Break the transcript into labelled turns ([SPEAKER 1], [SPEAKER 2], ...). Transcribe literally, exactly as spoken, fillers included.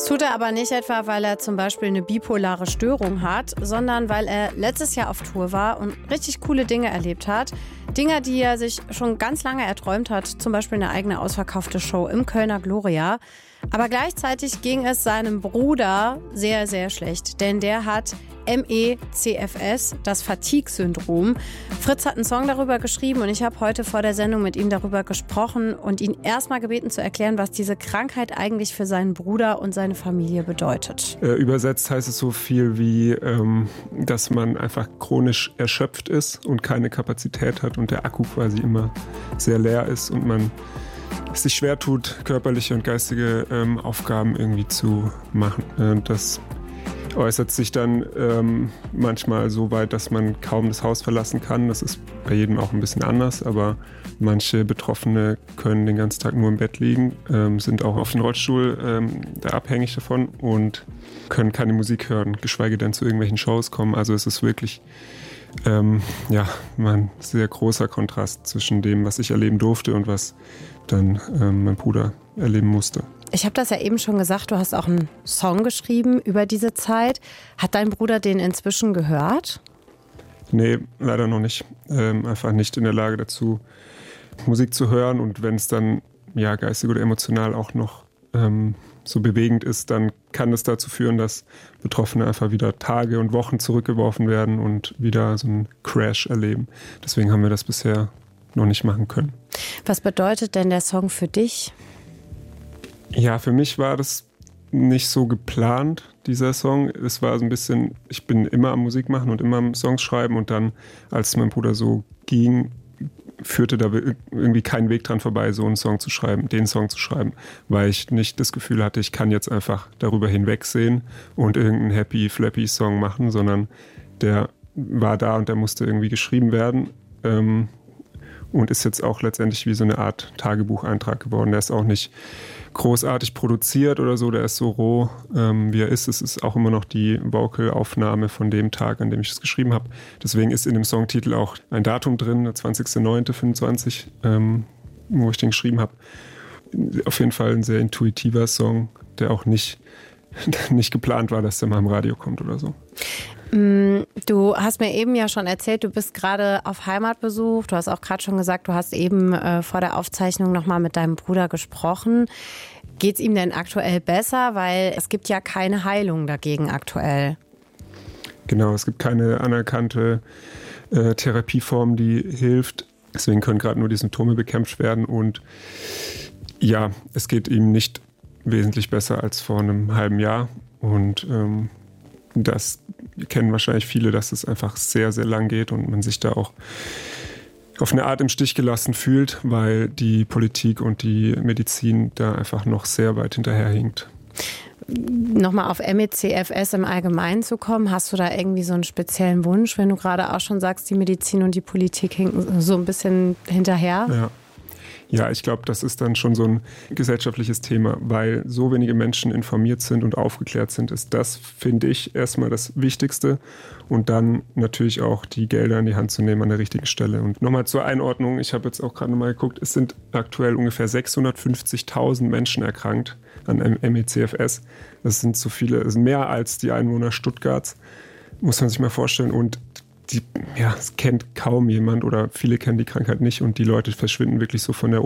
[SPEAKER 1] Tut er aber nicht etwa, weil er zum Beispiel eine bipolare Störung hat, sondern weil er letztes Jahr auf Tour war und richtig coole Dinge erlebt hat. Dinge, die er sich schon ganz lange erträumt hat, zum Beispiel eine eigene ausverkaufte Show im Kölner Gloria. Aber gleichzeitig ging es seinem Bruder sehr, sehr schlecht, denn der hat M E C F S, das Fatigue-Syndrom. Fritz hat einen Song darüber geschrieben und ich habe heute vor der Sendung mit ihm darüber gesprochen und ihn erstmal gebeten zu erklären, was diese Krankheit eigentlich für seinen Bruder und seine Familie bedeutet.
[SPEAKER 2] Äh, übersetzt heißt es so viel wie, ähm, dass man einfach chronisch erschöpft ist und keine Kapazität hat und der Akku quasi immer sehr leer ist und man es sich schwer tut, körperliche und geistige ähm, Aufgaben irgendwie zu machen. Äh, das äußert sich dann ähm, manchmal so weit, dass man kaum das Haus verlassen kann. Das ist bei jedem auch ein bisschen anders, aber manche Betroffene können den ganzen Tag nur im Bett liegen, ähm, sind auch auf dem Rollstuhl ähm, da abhängig davon und können keine Musik hören, geschweige denn zu irgendwelchen Shows kommen. Also es ist wirklich ähm, ja, ein sehr großer Kontrast zwischen dem, was ich erleben durfte und was dann ähm, mein Bruder erleben musste.
[SPEAKER 1] Ich habe das ja eben schon gesagt, du hast auch einen Song geschrieben über diese Zeit. Hat dein Bruder den inzwischen gehört?
[SPEAKER 2] Nee, leider noch nicht. Ähm, einfach nicht in der Lage dazu, Musik zu hören. Und wenn es dann ja geistig oder emotional auch noch ähm, so bewegend ist, dann kann es dazu führen, dass Betroffene einfach wieder Tage und Wochen zurückgeworfen werden und wieder so einen Crash erleben. Deswegen haben wir das bisher noch nicht machen können.
[SPEAKER 1] Was bedeutet denn der Song für dich?
[SPEAKER 2] Ja, für mich war das nicht so geplant, dieser Song. Es war so ein bisschen, ich bin immer am Musik machen und immer am Songs schreiben und dann, als mein Bruder so ging, führte da irgendwie kein Weg dran vorbei, so einen Song zu schreiben, den Song zu schreiben, weil ich nicht das Gefühl hatte, ich kann jetzt einfach darüber hinwegsehen und irgendeinen happy, flappy Song machen, sondern der war da und der musste irgendwie geschrieben werden. Ähm, Und ist jetzt auch letztendlich wie so eine Art Tagebucheintrag geworden. Der ist auch nicht großartig produziert oder so, der ist so roh, ähm, wie er ist. Es ist auch immer noch die Vocalaufnahme von dem Tag, an dem ich es geschrieben habe. Deswegen ist in dem Songtitel auch ein Datum drin, der zwanzigster neunter fünfundzwanzig, ähm, wo ich den geschrieben habe. Auf jeden Fall ein sehr intuitiver Song, der auch nicht, nicht geplant war, dass der mal im Radio kommt oder so.
[SPEAKER 1] Du hast mir eben ja schon erzählt, du bist gerade auf Heimatbesuch. Du hast auch gerade schon gesagt, du hast eben äh, vor der Aufzeichnung nochmal mit deinem Bruder gesprochen. Geht's ihm denn aktuell besser? Weil es gibt ja keine Heilung dagegen aktuell.
[SPEAKER 2] Genau, es gibt keine anerkannte äh, Therapieform, die hilft. Deswegen können gerade nur die Symptome bekämpft werden. Und ja, es geht ihm nicht wesentlich besser als vor einem halben Jahr. Und ähm, das kennen wahrscheinlich viele, dass es einfach sehr, sehr lang geht und man sich da auch auf eine Art im Stich gelassen fühlt, weil die Politik und die Medizin da einfach noch sehr weit hinterherhinkt.
[SPEAKER 1] Nochmal auf M E C F S im Allgemeinen zu kommen, hast du da irgendwie so einen speziellen Wunsch, wenn du gerade auch schon sagst, die Medizin und die Politik hinken so ein bisschen hinterher?
[SPEAKER 2] Ja. Ja, ich glaube, das ist dann schon so ein gesellschaftliches Thema, weil so wenige Menschen informiert sind und aufgeklärt sind, ist das, finde ich, erstmal das Wichtigste. Und dann natürlich auch die Gelder in die Hand zu nehmen an der richtigen Stelle. Und nochmal zur Einordnung, ich habe jetzt auch gerade nochmal geguckt, es sind aktuell ungefähr sechshundertfünfzigtausend Menschen erkrankt an M E C F S. Das sind so viele, das sind mehr als die Einwohner Stuttgarts, muss man sich mal vorstellen. Und die, ja, es kennt kaum jemand oder viele kennen die Krankheit nicht und die Leute verschwinden wirklich so von der